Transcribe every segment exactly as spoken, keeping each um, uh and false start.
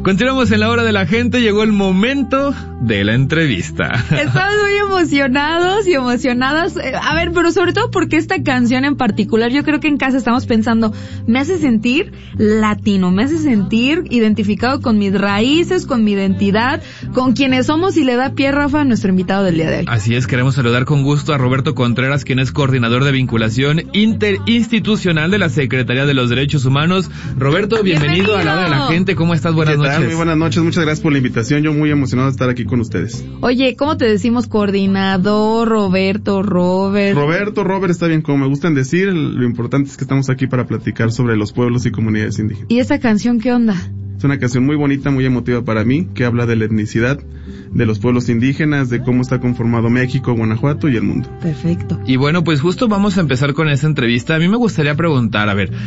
Continuamos en la hora de la gente, llegó el momento de la entrevista. Estamos muy emocionados y emocionadas. A ver, pero sobre todo porque esta canción en particular, yo creo que en casa estamos pensando, me hace sentir latino, me hace sentir identificado con mis raíces, con mi identidad, con quienes somos, y le da pie, Rafa, a nuestro invitado del día de hoy. Así es, queremos saludar con gusto a Roberto Contreras, quien es coordinador de vinculación interinstitucional de la Secretaría de los Derechos Humanos. Roberto, bienvenido, bienvenido a la hora de la gente. ¿Cómo estás? Buenas noches. Muy buenas noches, muchas gracias por la invitación. Yo muy emocionado de estar aquí con ustedes. Oye, ¿cómo te decimos? Coordinador, Roberto, Robert. Roberto, Robert, está bien, como me gustan decir. Lo importante es que estamos aquí para platicar sobre los pueblos y comunidades indígenas. ¿Y esa canción qué onda? Es una canción muy bonita, muy emotiva para mí, que habla de la etnicidad de los pueblos indígenas, de cómo está conformado México, Guanajuato y el mundo. Perfecto. Y bueno, pues justo vamos a empezar con esta entrevista. A mí me gustaría preguntar, a ver,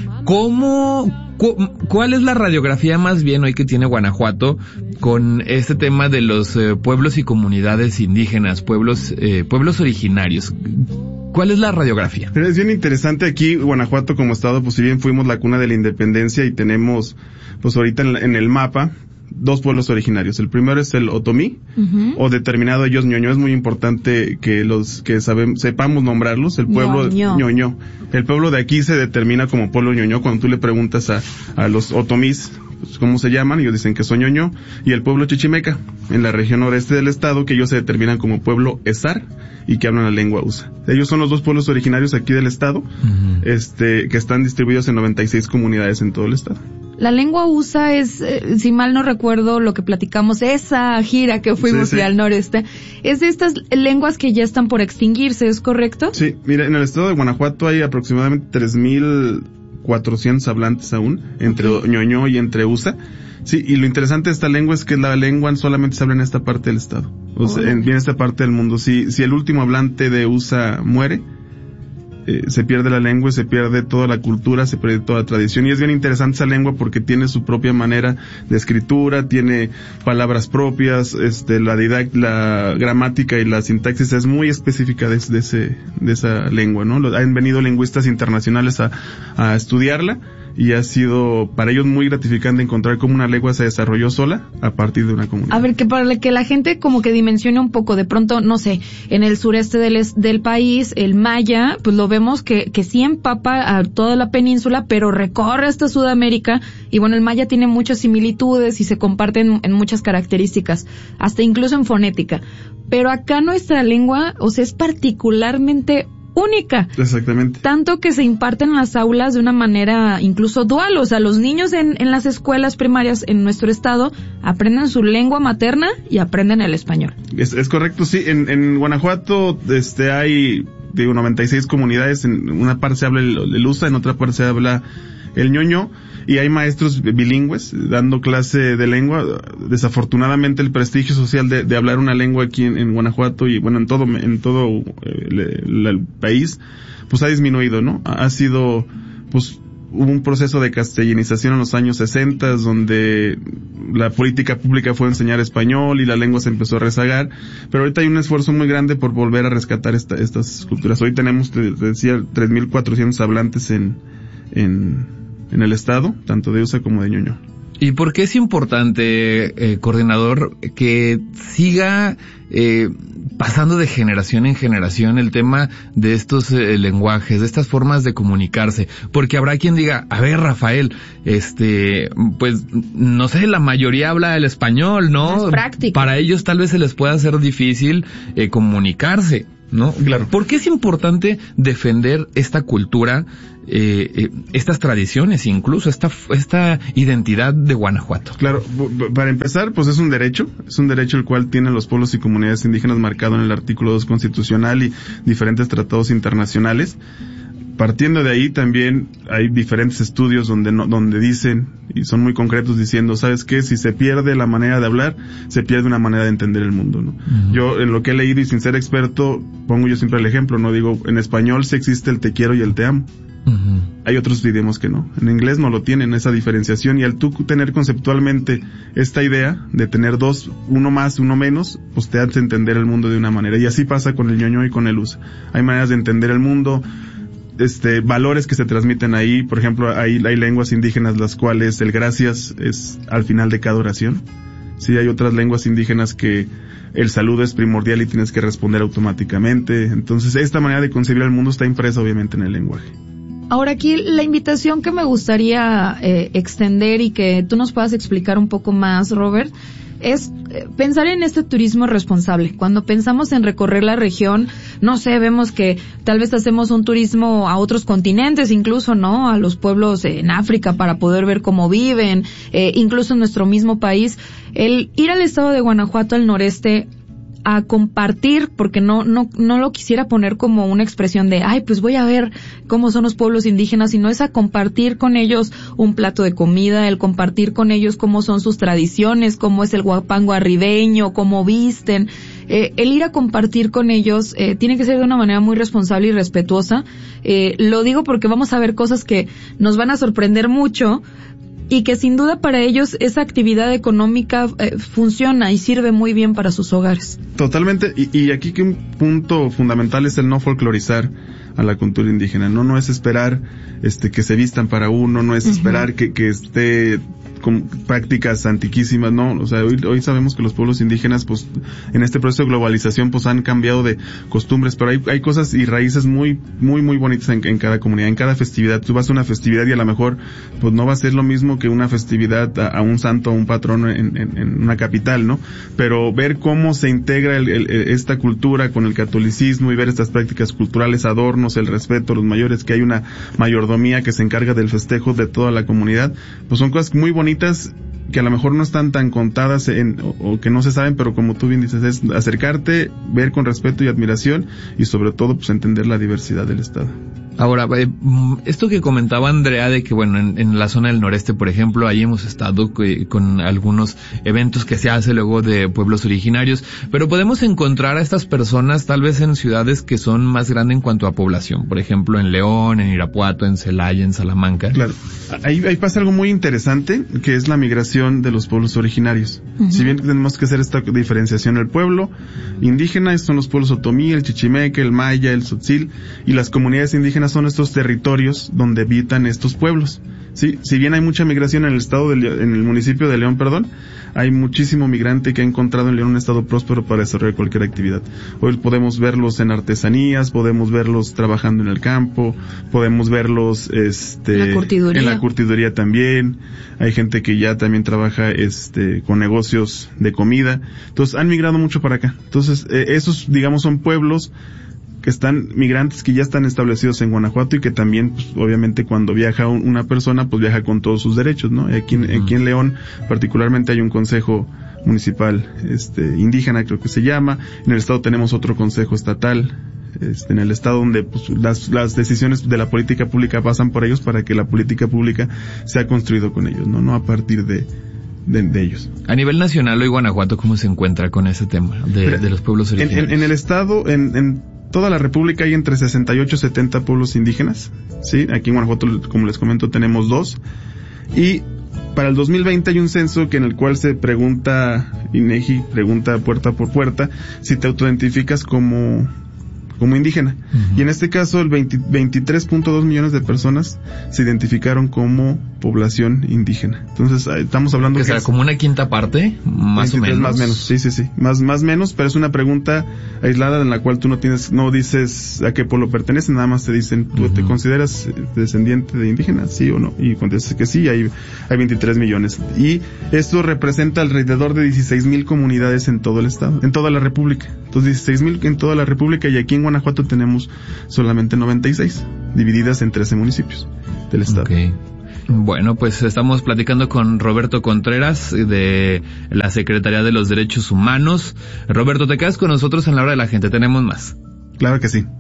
¿cómo, cu, cuál es la radiografía más bien hoy que tiene Guanajuato con este tema de los eh, pueblos y comunidades indígenas, pueblos, eh, pueblos originarios? ¿Cuál es la radiografía? Pero es bien interesante aquí, Guanajuato como estado, pues si bien fuimos la cuna de la independencia y tenemos, pues ahorita en, en el mapa, dos pueblos originarios. El primero es el Otomí, uh-huh. o determinado ellos ñoño. Es muy importante que los que sabemos, sepamos nombrarlos. El pueblo ñoño. ñoño. El pueblo de aquí se determina como pueblo ñoño. Cuando tú le preguntas a, a los otomís, pues, ¿cómo se llaman? Ellos dicen que son ñoño. Y el pueblo chichimeca, en la región noreste del estado, que ellos se determinan como pueblo ezar y que hablan la lengua usa. Ellos son los dos pueblos originarios aquí del estado, uh-huh. este, que están distribuidos en noventa y seis comunidades en todo el estado. La lengua usa es, eh, si mal no recuerdo lo que platicamos, esa gira que fuimos sí, sí. al noreste, es de estas lenguas que ya están por extinguirse, ¿es correcto? Sí, mira, en el estado de Guanajuato hay aproximadamente tres mil cuatrocientos hablantes aún, entre okay. ñoño y entre usa. Sí, y lo interesante de esta lengua es que la lengua solamente se habla en esta parte del estado, o sea, oh. en, en esta parte del mundo. Si, si el último hablante de usa muere, Eh, se pierde la lengua, se pierde toda la cultura, se pierde toda la tradición, y es bien interesante esa lengua porque tiene su propia manera de escritura, tiene palabras propias, este, la didact, la gramática y la sintaxis es muy específica de, de ese, de esa lengua, ¿no? Han venido lingüistas internacionales a, a estudiarla, y ha sido para ellos muy gratificante encontrar cómo una lengua se desarrolló sola a partir de una comunidad. A ver, que para que la gente como que dimensione un poco, de pronto, no sé, en el sureste del, del país, el maya, pues lo vemos que, que sí empapa a toda la península, pero recorre hasta Sudamérica, y bueno, el maya tiene muchas similitudes y se comparten en muchas características, hasta incluso en fonética. Pero acá nuestra lengua, o sea, es particularmente única. Exactamente. Tanto que se imparten en las aulas de una manera incluso dual, o sea, los niños en, en las escuelas primarias en nuestro estado aprenden su lengua materna y aprenden el español. Es, es correcto, sí. En, en Guanajuato, este, hay, digo, noventa y seis comunidades. En una parte se habla el, el usa, en otra parte se habla el ñoño, y hay maestros bilingües dando clase de lengua. Desafortunadamente el prestigio social de, de hablar una lengua aquí en, en Guanajuato y bueno, en todo, en todo el, el, el país, pues ha disminuido, ¿no? Ha sido, pues, hubo un proceso de castellanización en los años sesenta, donde la política pública fue enseñar español y la lengua se empezó a rezagar, pero ahorita hay un esfuerzo muy grande por volver a rescatar esta, estas culturas. Hoy tenemos, te, te decía, tres mil cuatrocientos hablantes en, en, en el estado, tanto de usa como de ñoño. ¿Y por qué es importante, eh, coordinador, que siga eh, pasando de generación en generación el tema de estos eh, lenguajes, de estas formas de comunicarse? Porque habrá quien diga, a ver, Rafael, este, pues, no sé, la mayoría habla el español, ¿no? Es práctico. Para ellos tal vez se les pueda hacer difícil eh, comunicarse, ¿no? Claro. ¿Por qué es importante defender esta cultura, eh, eh, estas tradiciones, incluso esta esta identidad de Guanajuato? Claro, para empezar, pues es un derecho, es un derecho el cual tienen los pueblos y comunidades indígenas marcado en el artículo dos constitucional y diferentes tratados internacionales. Partiendo de ahí también hay diferentes estudios donde no, donde dicen, y son muy concretos diciendo, ¿sabes qué? Si se pierde la manera de hablar, se pierde una manera de entender el mundo, ¿no? Uh-huh. Yo, en lo que he leído y sin ser experto, pongo yo siempre el ejemplo, ¿no? Digo, en español sí existe el te quiero y el te amo. Uh-huh. Hay otros idiomas que no. En inglés no lo tienen, esa diferenciación, y al tú tener conceptualmente esta idea de tener dos, uno más, uno menos, pues te hace entender el mundo de una manera. Y así pasa con el ñoño y con el usa. Hay maneras de entender el mundo. este valores que se transmiten ahí. Por ejemplo, hay, hay lenguas indígenas las cuales el gracias es al final de cada oración. Sí, hay otras lenguas indígenas que el saludo es primordial y tienes que responder automáticamente. Entonces, esta manera de concebir el mundo está impresa obviamente en el lenguaje. Ahora aquí la invitación que me gustaría eh, extender y que tú nos puedas explicar un poco más, Robert, es eh, pensar en este turismo responsable. Cuando pensamos en recorrer la región, no sé, vemos que tal vez hacemos un turismo a otros continentes, incluso, ¿no? A los pueblos en África para poder ver cómo viven, eh, incluso en nuestro mismo país. El ir al estado de Guanajuato, al noreste, a compartir, porque no, no, no lo quisiera poner como una expresión de, ay, pues voy a ver cómo son los pueblos indígenas, sino es a compartir con ellos un plato de comida, el compartir con ellos cómo son sus tradiciones, cómo es el huapango arribeño, cómo visten. Eh, el ir a compartir con ellos eh, tiene que ser de una manera muy responsable y respetuosa. Eh, lo digo porque vamos a ver cosas que nos van a sorprender mucho, y que sin duda para ellos esa actividad económica eh, funciona y sirve muy bien para sus hogares. Totalmente, y, y aquí que un punto fundamental es el no folclorizar a la cultura indígena. No, no es esperar este que se vistan para uno, no es esperar uh-huh. que, que esté con prácticas antiquísimas, no, o sea, hoy, hoy sabemos que los pueblos indígenas, pues, en este proceso de globalización, pues han cambiado de costumbres, pero hay, hay cosas y raíces muy, muy, muy bonitas en, en cada comunidad, en cada festividad. Tú vas a una festividad y a lo mejor, pues no va a ser lo mismo que una festividad a, a un santo, a un patrono en, en, en una capital, ¿no? Pero ver cómo se integra el, el, esta cultura con el catolicismo y ver estas prácticas culturales, adornos, el respeto a los mayores, que hay una mayordomía que se encarga del festejo de toda la comunidad, pues son cosas muy bonitas que a lo mejor no están tan contadas en, o, o que no se saben, pero como tú bien dices, es acercarte, ver con respeto y admiración y sobre todo pues entender la diversidad del estado. Ahora, eh, esto que comentaba Andrea de que, bueno, en, en la zona del noreste, por ejemplo, ahí hemos estado que, con algunos eventos que se hace luego de pueblos originarios, pero podemos encontrar a estas personas tal vez en ciudades que son más grandes en cuanto a población, por ejemplo, en León, en Irapuato, en Celaya, en Salamanca. Claro. Ahí, ahí pasa algo muy interesante, que es la migración de los pueblos originarios. Uh-huh. Si bien tenemos que hacer esta diferenciación, el pueblo indígena son los pueblos otomí, el chichimeque, el maya, el tzotzil, y las comunidades indígenas son estos territorios donde habitan estos pueblos. Sí, si bien hay mucha migración en el estado de León, en el municipio de León, perdón, hay muchísimo migrante que ha encontrado en León un estado próspero para desarrollar cualquier actividad. Hoy podemos verlos en artesanías, podemos verlos trabajando en el campo, podemos verlos este la curtiduría. en la curtiduría también. Hay gente que ya también trabaja este con negocios de comida. Entonces han migrado mucho para acá. Entonces eh, esos digamos son pueblos que están migrantes que ya están establecidos en Guanajuato y que también, pues, obviamente cuando viaja un, una persona, pues viaja con todos sus derechos, ¿no? Aquí, uh-huh. aquí en León, particularmente hay un consejo municipal, este, indígena creo que se llama. En el estado tenemos otro consejo estatal, este, en el estado donde, pues, las, las decisiones de la política pública pasan por ellos para que la política pública sea construido con ellos, ¿no? No a partir de, De, de ellos. A nivel nacional, hoy Guanajuato, ¿cómo se encuentra con ese tema de, Pero, de los pueblos originarios? En, en, en el estado, en, en toda la república hay entre sesenta y ocho y setenta pueblos indígenas, ¿sí? Aquí en Guanajuato, como les comento, tenemos dos. Y para el dos mil veinte hay un censo que en el cual se pregunta, INEGI pregunta puerta por puerta, si te autoidentificas como como indígena. Uh-huh. Y en este caso el veintitrés punto dos millones de personas se identificaron como población indígena. Entonces estamos hablando que que sea como una quinta parte, más o menos. Más menos, sí, sí, sí. Más, más menos, pero es una pregunta aislada en la cual tú no tienes, no dices a qué pueblo pertenece, nada más te dicen, ¿tú uh-huh. te consideras descendiente de indígena? Sí o no. Y contestas que sí, hay, hay veintitrés millones. Y esto representa alrededor de dieciséis mil comunidades en todo el estado, en toda la república. Entonces dieciséis mil en toda la república, y aquí en Guanajuato tenemos solamente noventa y seis, divididas en trece municipios del estado. Okay. Bueno, pues estamos platicando con Roberto Contreras de la Secretaría de los Derechos Humanos. Roberto, te quedas con nosotros en la hora de la gente, tenemos más. Claro que sí.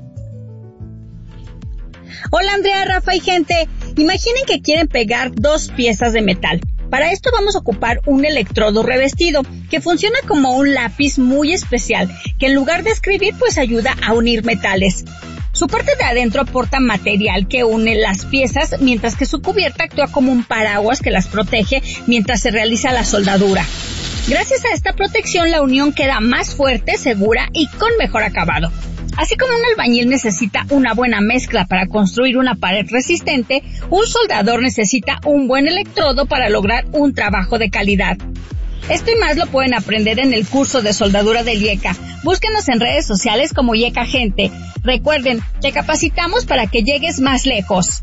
Hola Andrea, Rafa y gente. Imaginen que quieren pegar dos piezas de metal. Para esto vamos a ocupar un electrodo revestido que funciona como un lápiz muy especial que en lugar de escribir pues ayuda a unir metales. Su parte de adentro aporta material que une las piezas, mientras que su cubierta actúa como un paraguas que las protege mientras se realiza la soldadura. Gracias a esta protección la unión queda más fuerte, segura y con mejor acabado. Así como un albañil necesita una buena mezcla para construir una pared resistente, un soldador necesita un buen electrodo para lograr un trabajo de calidad. Esto y más lo pueden aprender en el curso de soldadura del IECA. Búsquenos en redes sociales como IECA Gente. Recuerden, te capacitamos para que llegues más lejos.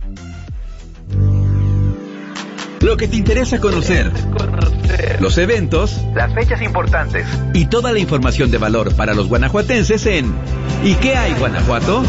Lo que te interesa conocer, los eventos, las fechas importantes y toda la información de valor para los guanajuatenses en ¿Y qué hay, Guanajuato?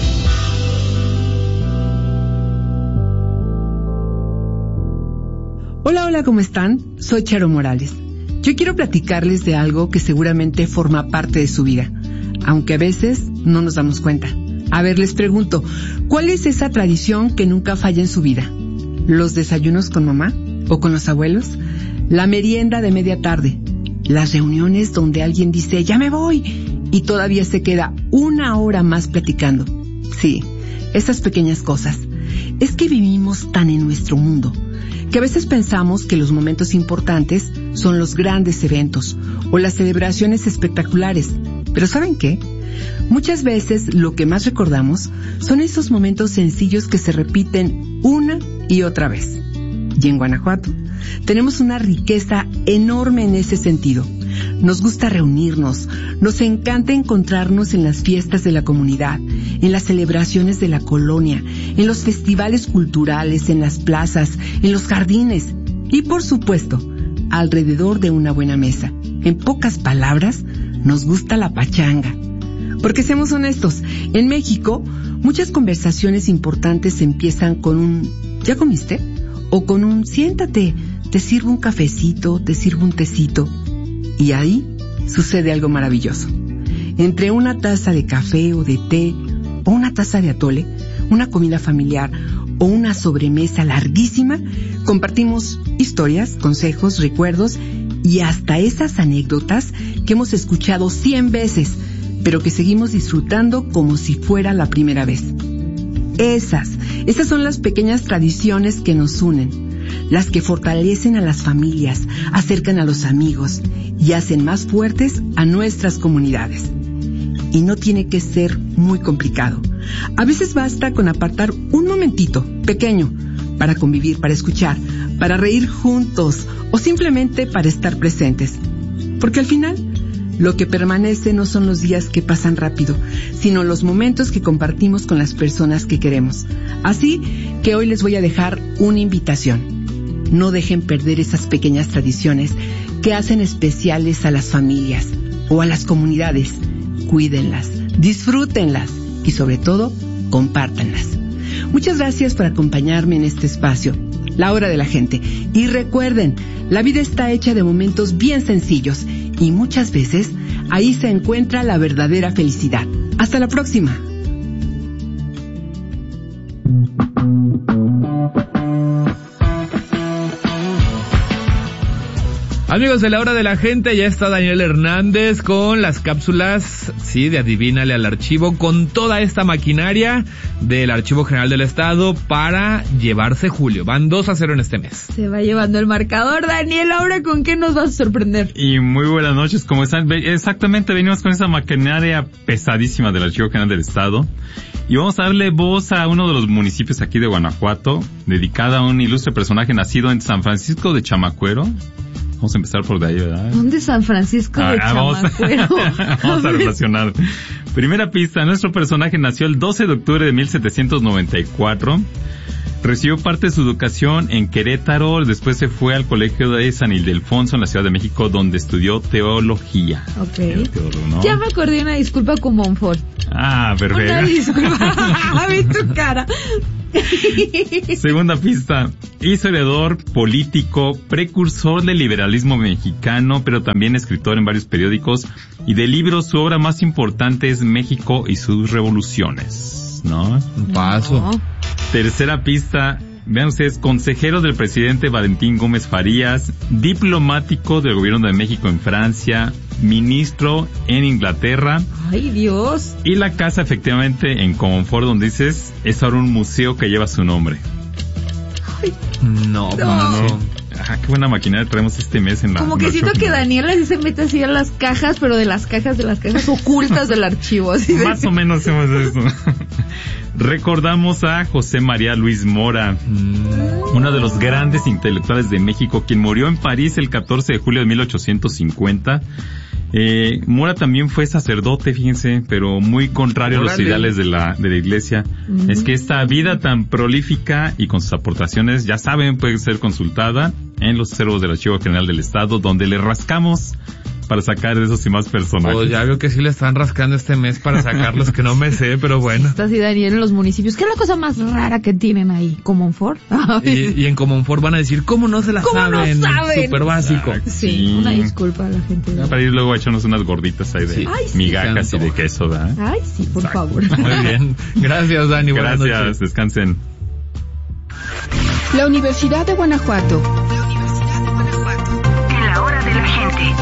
Hola, hola, ¿cómo están? Soy Charo Morales. Yo quiero platicarles de algo que seguramente forma parte de su vida, aunque a veces no nos damos cuenta. A ver, les pregunto, ¿cuál es esa tradición que nunca falla en su vida? ¿Los desayunos con mamá o con los abuelos? ¿La merienda de media tarde? ¿Las reuniones donde alguien dice, ya me voy? Y todavía se queda una hora más platicando. Sí, esas pequeñas cosas. Es que vivimos tan en nuestro mundo que a veces pensamos que los momentos importantes son los grandes eventos o las celebraciones espectaculares. Pero ¿saben qué? Muchas veces lo que más recordamos son esos momentos sencillos que se repiten una y otra vez. Y en Guanajuato tenemos una riqueza enorme en ese sentido. Nos gusta reunirnos, nos encanta encontrarnos en las fiestas de la comunidad, en las celebraciones de la colonia, en los festivales culturales, en las plazas, en los jardines y, por supuesto, alrededor de una buena mesa. En pocas palabras, nos gusta la pachanga. Porque seamos honestos, en México muchas conversaciones importantes empiezan con un ¿ya comiste? O con un siéntate, te sirvo un cafecito, te sirvo un tecito. Y ahí sucede algo maravilloso. Entre una taza de café o de té, o una taza de atole, una comida familiar o una sobremesa larguísima, compartimos historias, consejos, recuerdos y hasta esas anécdotas que hemos escuchado cien veces, pero que seguimos disfrutando como si fuera la primera vez. Esas, esas son las pequeñas tradiciones que nos unen, las que fortalecen a las familias, acercan a los amigos y hacen más fuertes a nuestras comunidades. Y no tiene que ser muy complicado. A veces basta con apartar un momentito, pequeño, para convivir, para escuchar, para reír juntos o simplemente para estar presentes. Porque al final, lo que permanece no son los días que pasan rápido, sino los momentos que compartimos con las personas que queremos. Así que hoy les voy a dejar una invitación. No dejen perder esas pequeñas tradiciones que hacen especiales a las familias o a las comunidades. Cuídenlas, disfrútenlas y sobre todo, compártanlas. Muchas gracias por acompañarme en este espacio, La Hora de la Gente. Y recuerden, la vida está hecha de momentos bien sencillos y muchas veces ahí se encuentra la verdadera felicidad. Hasta la próxima. Amigos de La Hora de la Gente, ya está Daniel Hernández con las cápsulas, sí, de Adivínale al Archivo, con toda esta maquinaria del Archivo General del Estado para llevarse julio. Van dos a cero en este mes. Se va llevando el marcador. Daniel, ahora ¿con qué nos vas a sorprender? Y muy buenas noches, ¿cómo están? Exactamente, venimos con esa maquinaria pesadísima del Archivo General del Estado. Y vamos a darle voz a uno de los municipios aquí de Guanajuato, dedicada a un ilustre personaje nacido en San Francisco de Chamacuero. Vamos a empezar por de ahí, ¿verdad? ¿Dónde San Francisco de ah, Chamacuero? Vamos a, vamos a relacionar. Primera pista, nuestro personaje nació el doce de octubre de mil setecientos noventa y cuatro. Recibió parte de su educación en Querétaro, después se fue al colegio de San Ildefonso en la Ciudad de México, donde estudió teología. Ok. Teólogo, ¿no? Ya me acordé, una disculpa con Monfort. Ah, perfecto. Una disculpa. Vi tu cara. Segunda pista, historiador, político, precursor del liberalismo mexicano, pero también escritor en varios periódicos y de libros. Su obra más importante es México y sus revoluciones, ¿no? Un paso. No. Tercera pista, vean ustedes, consejero del presidente Valentín Gómez Farías, diplomático del gobierno de México en Francia, ministro en Inglaterra. ¡Ay, Dios! Y la casa, efectivamente, en Comonfort, donde dices, es ahora un museo que lleva su nombre. Ay. No, no. no. Ah, qué buena maquinaria traemos este mes en la... Como que siento que Daniela sí se mete así a las cajas, pero de las cajas, de las cajas ocultas del archivo. Así de... Más o menos hacemos eso. Recordamos a José María Luis Mora, uno de los grandes intelectuales de México, quien murió en París el catorce de julio de mil ochocientos cincuenta. Eh, Mora también fue sacerdote, fíjense, pero muy contrario Órale. a los ideales de la, de la iglesia. Mm. Es que esta vida tan prolífica y con sus aportaciones, ya saben, puede ser consultada en los acervos del Archivo General del Estado, donde le rascamos para sacar de esos y más personajes. Oh, ya veo que sí le están rascando este mes para sacar los que no me sé, pero bueno. Está así, Daniel, en los municipios. ¿Qué es la cosa más rara que tienen ahí? ¿Comonfort? y, y en Comonfort van a decir, ¿cómo no se la ¿Cómo saben? no saben? Súper básico. Ah, sí, sí, una disculpa a la gente. De... Para ir luego a echarnos unas gorditas ahí de sí. Ay, sí. migajas y de queso, ¿verdad? Ay, sí, por Exacto. favor. Muy bien. Gracias, Dani. Gracias, buenas noches. Descansen. La Universidad de Guanajuato. La Universidad de Guanajuato. En la hora de la gente.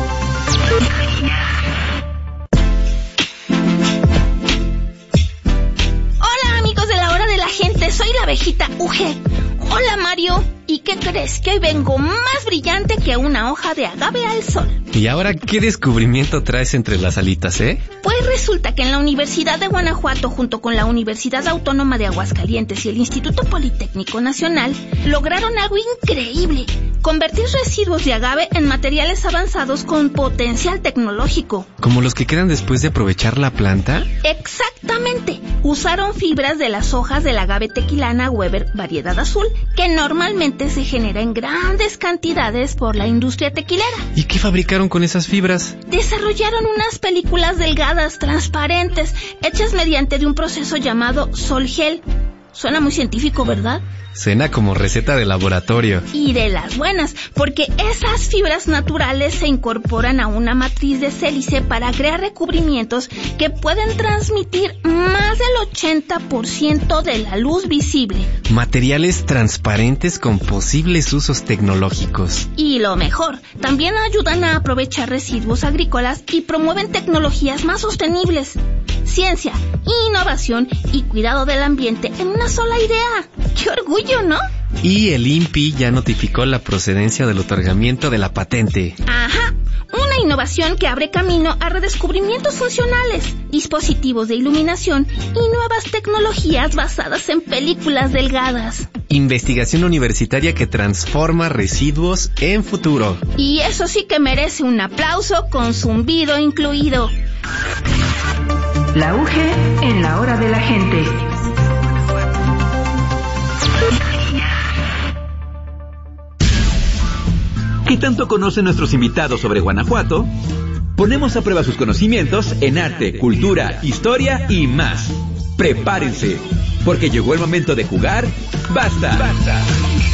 Hola amigos de la hora de la gente, soy la abejita U G. Hola Mario, ¿y qué crees? Que hoy vengo más brillante que una hoja de agave al sol. ¿Y ahora qué descubrimiento traes entre las alitas, eh? Pues resulta que en la Universidad de Guanajuato, junto con la Universidad Autónoma de Aguascalientes y el Instituto Politécnico Nacional, lograron algo increíble: convertir residuos de agave en materiales avanzados con potencial tecnológico. ¿Como los que quedan después de aprovechar la planta? Exactamente. Usaron fibras de las hojas del agave tequilana Weber variedad azul, que normalmente se genera en grandes cantidades por la industria tequilera. ¿Y qué fabricaron con esas fibras? Desarrollaron unas películas delgadas, transparentes, hechas mediante de un proceso llamado Sol-Gel. Suena muy científico, ¿verdad? Suena como receta de laboratorio. Y de las buenas, porque esas fibras naturales se incorporan a una matriz de sílice para crear recubrimientos que pueden transmitir más del ochenta por ciento de la luz visible. Materiales transparentes con posibles usos tecnológicos. Y lo mejor, también ayudan a aprovechar residuos agrícolas y promueven tecnologías más sostenibles. Ciencia, innovación y cuidado del ambiente en una sola idea. ¡Qué orgullo!, ¿no? Y el I N P I ya notificó la procedencia del otorgamiento de la patente. Ajá, una innovación que abre camino a redescubrimientos funcionales, dispositivos de iluminación y nuevas tecnologías basadas en películas delgadas. Investigación universitaria que transforma residuos en futuro. Y eso sí que merece un aplauso con zumbido incluido. La U G en la hora de la gente. ¿Qué tanto conocen nuestros invitados sobre Guanajuato? Ponemos a prueba sus conocimientos en arte, cultura, historia y más. Prepárense, porque llegó el momento de jugar. ¡Basta! ¡Basta!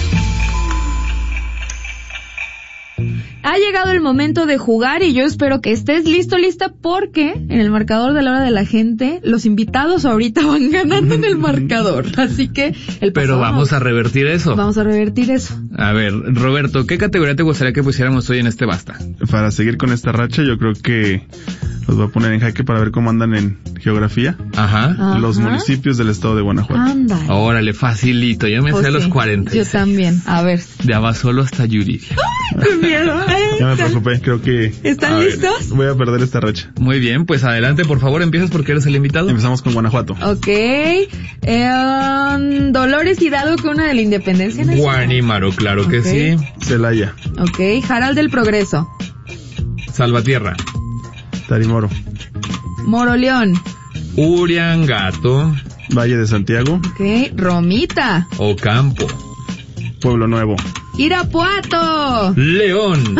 Ha llegado el momento de jugar y yo espero que estés listo, lista, porque en el marcador de la hora de la gente, los invitados ahorita van ganando en el marcador. Así que el Pero vamos a revertir eso. Vamos a revertir eso. A ver, Roberto, ¿qué categoría te gustaría que pusiéramos hoy en este Basta? Para seguir con esta racha, yo creo que los voy a poner en jaque para ver cómo andan en geografía. Ajá. Ajá. Los municipios del estado de Guanajuato. Ándale. Órale, facilito. Yo me Pues sé sí, los cuarenta. Yo también. A ver. De Abasolo hasta Yuriria. ¡Qué miedo! Ya me preocupé, creo que... ¿Están a ver, listos? voy a perder esta racha. Muy bien, pues adelante, por favor, empiezas porque eres el invitado. Empezamos con Guanajuato. Ok. Eh, um, Dolores Hidalgo, que una de la Independencia Nacional. Guanímaro, claro Ok. que sí. Celaya. Ok. Jaral del Progreso. Salvatierra. Tarimoro. Moroleón. Uriangato. Valle de Santiago. Ok. Romita. Ocampo. Pueblo Nuevo. Irapuato. León.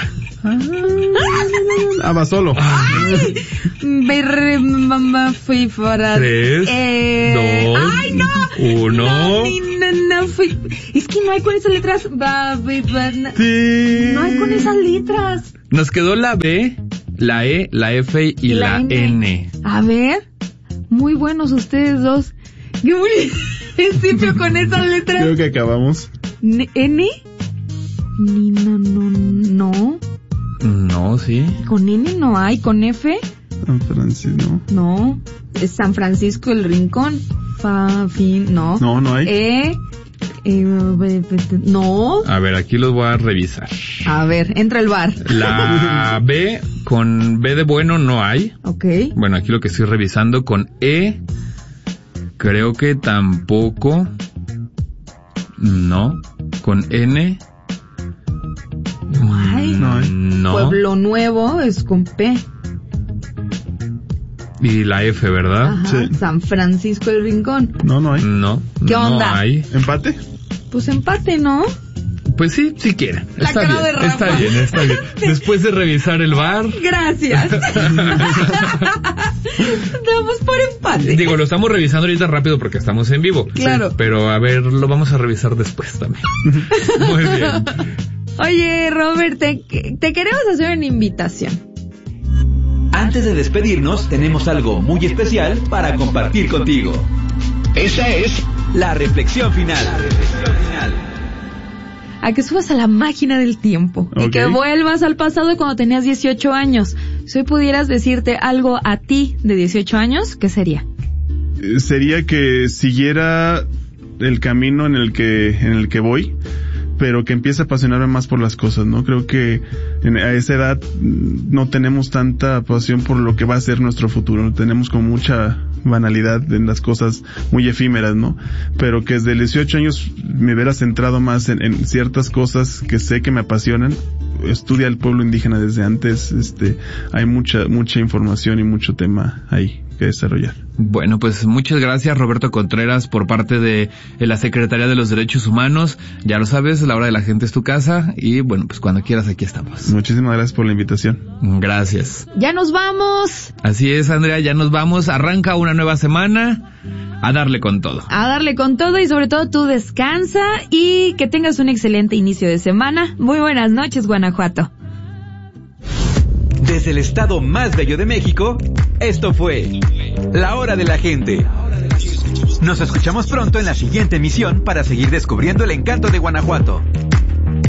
Abasolo. Berre, mamá, fui para... Tres, eh... dos, ¡Ay, no! uno. No, ni, no, no, fui... Es que no hay con esas letras. Va, va, va, na- Sí. No hay con esas letras. Nos quedó la B, la E, la F y la, La N. N. A ver. Muy buenos ustedes dos. Qué municipio con esas letras. Creo que acabamos. N. N. Ni, no, no, no. No, sí. Con N no hay. Con F. San Francisco. No. Es San Francisco el Rincón. Fa, fin, no. No, no hay. E. Eh, no. A ver, aquí los voy a revisar. A ver, entra el bar. La B, con B de bueno no hay. Ok. Bueno, aquí lo que estoy revisando con E, creo que tampoco. No. Con N. Ay, no, ¿eh? No. Pueblo Nuevo es con P. Y la F, ¿verdad? Ajá. Sí. San Francisco del Rincón. No, no hay. No. ¿Qué no onda? hay. ¿Empate? Pues empate, ¿no? Pues sí, si quieren. La Está cara bien, de Rafa. está bien, está bien. Después de revisar el bar, Gracias. Damos por empate. digo, lo estamos revisando ahorita rápido porque estamos en vivo. Claro. Sí, pero a ver, lo vamos a revisar después también. Muy bien. Oye, Robert, te, te queremos hacer una invitación. Antes de despedirnos, tenemos algo muy especial para compartir contigo. Esa es la reflexión final. La reflexión final. A que subas a la máquina del tiempo y Ok. que vuelvas al pasado cuando tenías dieciocho años. Si hoy pudieras decirte algo a ti de dieciocho años, ¿qué sería? Eh, Sería que siguiera el camino en el que, en el que voy, pero que empiece a apasionarme más por las cosas, ¿no? Creo que en, a esa edad mm, no tenemos tanta pasión por lo que va a ser nuestro futuro, tenemos como mucha banalidad en las cosas muy efímeras, ¿no? Pero que desde dieciocho años me hubiera centrado más en, en ciertas cosas que sé que me apasionan. Estudia el pueblo indígena desde antes, este, hay mucha, mucha información y mucho tema ahí que desarrollar. Bueno, pues muchas gracias, Roberto Contreras, por parte de la Secretaría de los Derechos Humanos. Ya lo sabes, la hora de la gente es tu casa y bueno, pues cuando quieras aquí estamos. Muchísimas gracias por la invitación. Gracias. ¡Ya nos vamos! Así es, Andrea, ya nos vamos. Arranca una nueva semana a darle con todo. A darle con todo y sobre todo tú descansa y que tengas un excelente inicio de semana. Muy buenas noches, Guanajuato. Desde el estado más bello de México, esto fue La Hora de la Gente. Nos escuchamos pronto en la siguiente emisión para seguir descubriendo el encanto de Guanajuato.